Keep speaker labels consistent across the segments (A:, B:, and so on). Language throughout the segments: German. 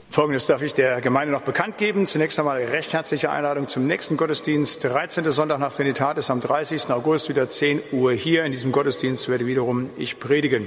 A: Folgendes darf ich der Gemeinde noch bekannt geben. Zunächst einmal recht herzliche Einladung zum nächsten Gottesdienst. 13. Sonntag nach Trinitatis am 30. August, wieder 10 Uhr hier. In diesem Gottesdienst werde wiederum ich predigen.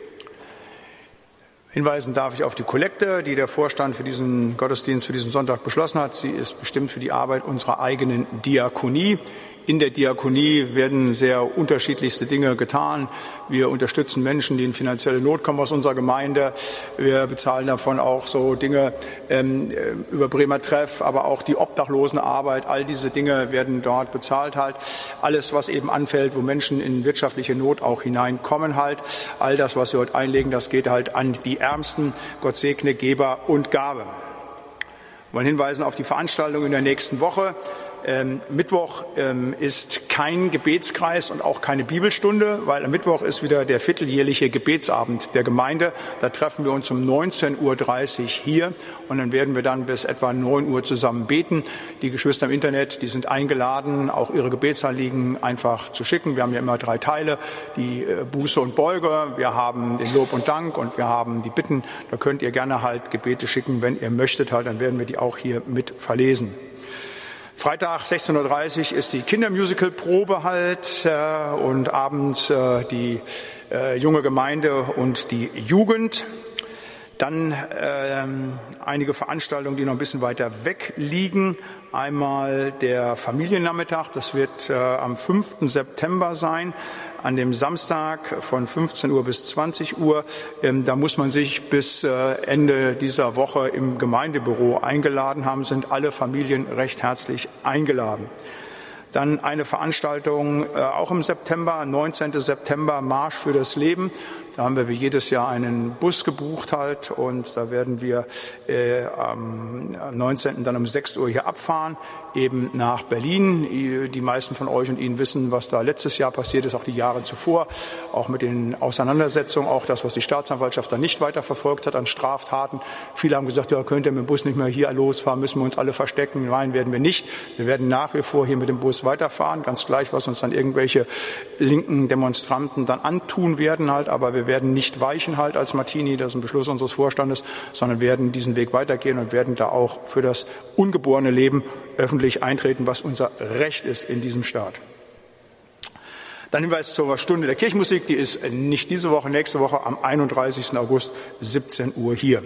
A: Hinweisen darf ich auf die Kollekte, die der Vorstand für diesen Gottesdienst, für diesen Sonntag beschlossen hat. Sie ist bestimmt für die Arbeit unserer eigenen Diakonie. In der Diakonie werden sehr unterschiedlichste Dinge getan. Wir unterstützen Menschen, die in finanzielle Not kommen aus unserer Gemeinde. Wir bezahlen davon auch so Dinge über Bremer Treff, aber auch die Obdachlosenarbeit. All diese Dinge werden dort bezahlt halt. Alles, was eben anfällt, wo Menschen in wirtschaftliche Not auch hineinkommen halt. All das, was wir heute einlegen, das geht halt an die Ärmsten. Gott segne Geber und Gabe. Wir wollen hinweisen auf die Veranstaltung in der nächsten Woche. Mittwoch ist kein Gebetskreis und auch keine Bibelstunde, weil am Mittwoch ist wieder der vierteljährliche Gebetsabend der Gemeinde. Da treffen wir uns um 19:30 Uhr hier und dann werden wir dann bis etwa 9 Uhr zusammen beten. Die Geschwister im Internet, die sind eingeladen, auch ihre Gebetsanliegen einfach zu schicken. Wir haben ja immer 3 Teile, die Buße und Beuge, wir haben den Lob und Dank und wir haben die Bitten. Da könnt ihr gerne halt Gebete schicken, wenn ihr möchtet halt, dann werden wir die auch hier mit verlesen. Freitag 16:30 Uhr ist die Kindermusical-Probe halt und abends die junge Gemeinde und die Jugend. Dann einige Veranstaltungen, die noch ein bisschen weiter weg liegen. Einmal der Familiennachmittag, das wird am 5. September sein. An dem Samstag von 15 Uhr bis 20 Uhr. Da muss man sich bis Ende dieser Woche im Gemeindebüro eingeladen haben, sind alle Familien recht herzlich eingeladen. Dann eine Veranstaltung auch im September, 19. September, Marsch für das Leben. Da haben wir wie jedes Jahr einen Bus gebucht halt und da werden wir am 19. dann um 6 Uhr hier abfahren, eben nach Berlin. Die meisten von euch und Ihnen wissen, was da letztes Jahr passiert ist, auch die Jahre zuvor, auch mit den Auseinandersetzungen, auch das, was die Staatsanwaltschaft dann nicht weiter verfolgt hat an Straftaten. Viele haben gesagt, ja, könnt ihr mit dem Bus nicht mehr hier losfahren, müssen wir uns alle verstecken. Nein, werden wir nicht. Wir werden nach wie vor hier mit dem Bus weiterfahren, ganz gleich, was uns dann irgendwelche linken Demonstranten dann antun werden halt, aber wir werden nicht weichen halt als Martini, das ist ein Beschluss unseres Vorstandes, sondern werden diesen Weg weitergehen und werden da auch für das ungeborene Leben öffentlich eintreten, was unser Recht ist in diesem Staat. Dann Hinweis zur Stunde der Kirchenmusik, die ist nicht diese Woche, nächste Woche am 31. August 17 Uhr hier.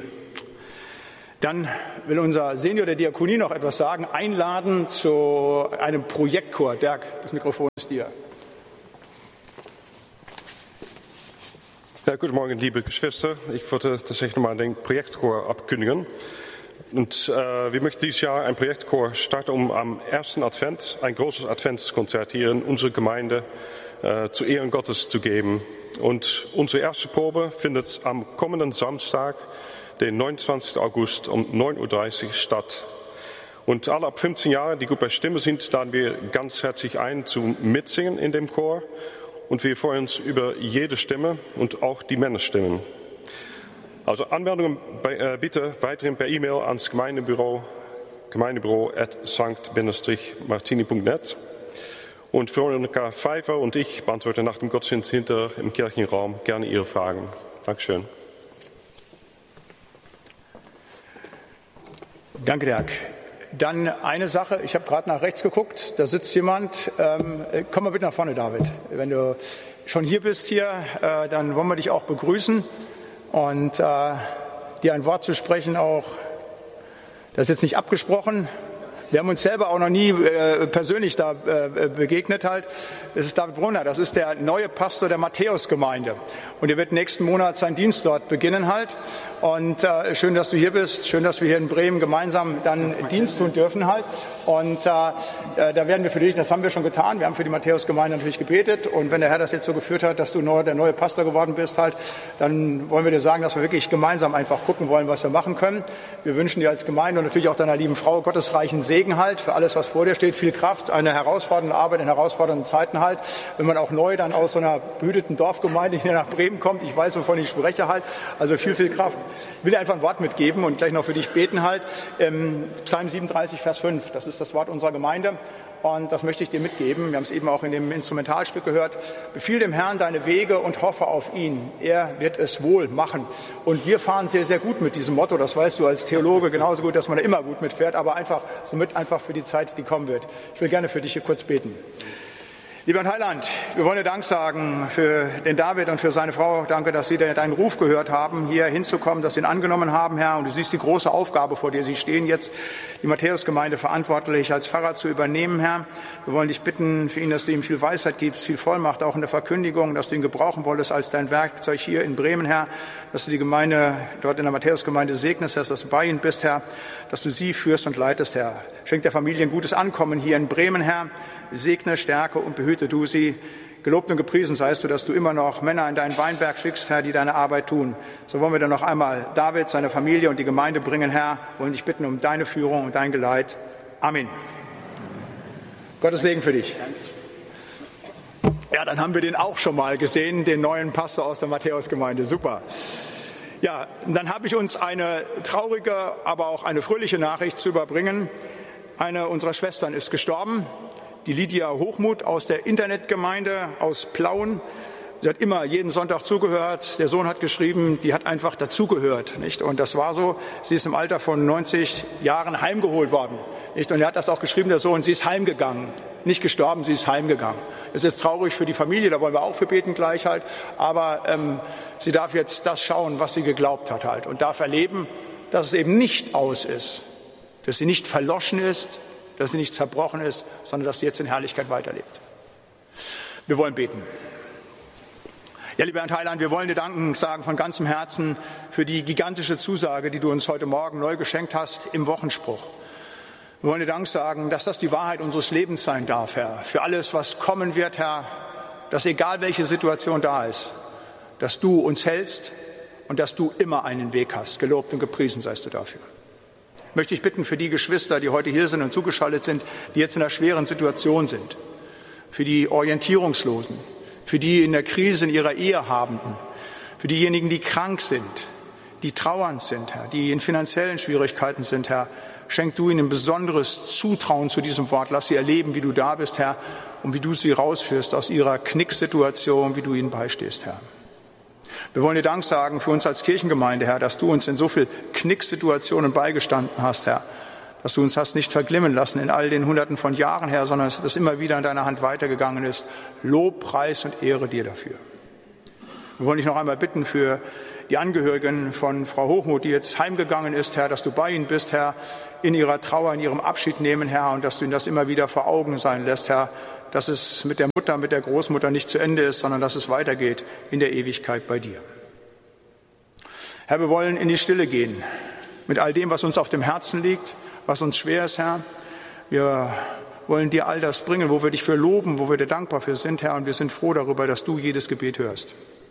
A: Dann will unser Senior der Diakonie noch etwas sagen, einladen zu einem Projektchor. Dirk, das Mikrofon ist dir.
B: Ja, guten Morgen, liebe Geschwister. Ich wollte tatsächlich nochmal den Projektchor abkündigen. Und wir möchten dieses Jahr ein Projektchor starten, am ersten Advent ein großes Adventskonzert hier in unserer Gemeinde zu Ehren Gottes zu geben. Und unsere erste Probe findet am kommenden Samstag, den 29. August um 9:30 Uhr statt. Und alle ab 15 Jahren, die gut bei Stimme sind, laden wir ganz herzlich ein zum Mitsingen in dem Chor. Und wir freuen uns über jede Stimme und auch die Männerstimmen. Also Anmeldungen bitte weiterhin per E-Mail ans Gemeindebüro, gemeindebüro@sankt-martini.net. Und Veronika Pfeiffer und ich beantworten nach dem Gottesdienst hinter im Kirchenraum gerne Ihre Fragen. Dankeschön.
A: Danke, Dirk. Dann eine Sache, ich habe gerade nach rechts geguckt, da sitzt jemand. Komm mal bitte nach vorne, David. Wenn du schon hier bist hier, dann wollen wir dich auch begrüßen und dir ein Wort zu sprechen auch. Das ist jetzt nicht abgesprochen. Wir haben uns selber auch noch nie persönlich da begegnet halt. Es ist David Brunner, das ist der neue Pastor der Matthäusgemeinde. Und er wird nächsten Monat seinen Dienst dort beginnen halt. Und schön, dass du hier bist. Schön, dass wir hier in Bremen gemeinsam dann Dienst tun dürfen halt. Und da werden wir für dich, das haben wir schon getan. Wir haben für die Matthäusgemeinde natürlich gebetet. Und wenn der Herr das jetzt so geführt hat, dass du der neue Pastor geworden bist halt, dann wollen wir dir sagen, dass wir wirklich gemeinsam einfach gucken wollen, was wir machen können. Wir wünschen dir als Gemeinde und natürlich auch deiner lieben Frau gottesreichen Segen halt für alles, was vor dir steht. Viel Kraft, eine herausfordernde Arbeit in herausfordernden Zeiten halt. Wenn man auch neu dann aus so einer behüteten Dorfgemeinde hier nach Bremen kommt, ich weiß, wovon ich spreche halt. Also viel Kraft. Ich will dir einfach ein Wort mitgeben und gleich noch für dich beten halt. Psalm 37, Vers 5, das ist das Wort unserer Gemeinde. Und das möchte ich dir mitgeben. Wir haben es eben auch in dem Instrumentalstück gehört. Befiehl dem Herrn deine Wege und hoffe auf ihn. Er wird es wohl machen. Und wir fahren sehr, sehr gut mit diesem Motto. Das weißt du als Theologe genauso gut, dass man da immer gut mitfährt. Aber einfach für die Zeit, die kommen wird. Ich will gerne für dich hier kurz beten. Lieber Heiland, wir wollen dir Dank sagen für den David und für seine Frau. Danke, dass sie deinen Ruf gehört haben, hier hinzukommen, dass sie ihn angenommen haben, Herr. Und du siehst die große Aufgabe, vor der sie stehen, jetzt die Matthäusgemeinde verantwortlich als Pfarrer zu übernehmen, Herr. Wir wollen dich bitten für ihn, dass du ihm viel Weisheit gibst, viel Vollmacht, auch in der Verkündigung, dass du ihn gebrauchen wolltest als dein Werkzeug hier in Bremen, Herr. Dass du die Gemeinde dort in der Matthäusgemeinde segnest, dass du bei ihnen bist, Herr. Dass du sie führst und leitest, Herr. Schenk der Familie ein gutes Ankommen hier in Bremen, Herr. Segne, stärke und behüte du sie. Gelobt und gepriesen seist du, dass du immer noch Männer in deinen Weinberg schickst, Herr, die deine Arbeit tun. So wollen wir dann noch einmal David, seine Familie und die Gemeinde bringen, Herr. Wollen dich bitten um deine Führung und dein Geleit. Amen. Gottes Segen für dich. Ja, dann haben wir den auch schon mal gesehen, den neuen Pastor aus der Matthäusgemeinde. Super. Ja, dann habe ich uns eine traurige, aber auch eine fröhliche Nachricht zu überbringen. Eine unserer Schwestern ist gestorben. Die Lydia Hochmuth aus der Internetgemeinde aus Plauen. Sie hat immer jeden Sonntag zugehört. Der Sohn hat geschrieben, die hat einfach dazugehört, nicht? Und das war so. Sie ist im Alter von 90 Jahren heimgeholt worden, nicht? Und er hat das auch geschrieben, der Sohn. Sie ist heimgegangen, nicht gestorben, sie ist heimgegangen. Das ist jetzt traurig für die Familie, da wollen wir auch für beten gleich halt. Aber sie darf jetzt das schauen, was sie geglaubt hat halt. Und darf erleben, dass es eben nicht aus ist, dass sie nicht verloschen ist, dass sie nicht zerbrochen ist, sondern dass sie jetzt in Herrlichkeit weiterlebt. Wir wollen beten. Ja, lieber Herr Heiland, wir wollen dir Danken sagen von ganzem Herzen für die gigantische Zusage, die du uns heute Morgen neu geschenkt hast im Wochenspruch. Wir wollen dir Dank sagen, dass das die Wahrheit unseres Lebens sein darf, Herr. Für alles, was kommen wird, Herr, dass egal welche Situation da ist, dass du uns hältst und dass du immer einen Weg hast. Gelobt und gepriesen seist du dafür. Möchte ich bitten für die Geschwister, die heute hier sind und zugeschaltet sind, die jetzt in einer schweren Situation sind, für die Orientierungslosen, für die in der Krise in ihrer Ehe Habenden, für diejenigen, die krank sind, die trauernd sind, Herr, die in finanziellen Schwierigkeiten sind, Herr, schenk du ihnen besonderes Zutrauen zu diesem Wort. Lass sie erleben, wie du da bist, Herr, und wie du sie rausführst aus ihrer Knicksituation, wie du ihnen beistehst, Herr. Wir wollen dir Dank sagen für uns als Kirchengemeinde, Herr, dass du uns in so viel Knicksituationen beigestanden hast, Herr. Dass du uns hast nicht verglimmen lassen in all den Hunderten von Jahren, Herr, sondern dass das immer wieder in deiner Hand weitergegangen ist. Lob, Preis und Ehre dir dafür. Wir wollen dich noch einmal bitten für die Angehörigen von Frau Hochmuth, die jetzt heimgegangen ist, Herr, dass du bei ihnen bist, Herr, in ihrer Trauer, in ihrem Abschied nehmen, Herr, und dass du ihnen das immer wieder vor Augen sein lässt, Herr, dass es mit der Mutter, mit der Großmutter nicht zu Ende ist, sondern dass es weitergeht in der Ewigkeit bei dir. Herr, wir wollen in die Stille gehen mit all dem, was uns auf dem Herzen liegt, was uns schwer ist, Herr. Wir wollen dir all das bringen, wo wir dich für loben, wo wir dir dankbar für sind, Herr, und wir sind froh darüber, dass du jedes Gebet hörst.